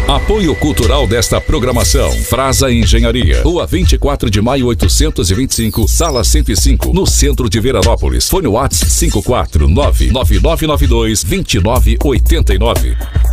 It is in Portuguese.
Apoio cultural desta programação. Frasa Engenharia. Rua 24 de maio 825, sala 105, no centro de Veranópolis. Fone WhatsApp 549-9992-2989.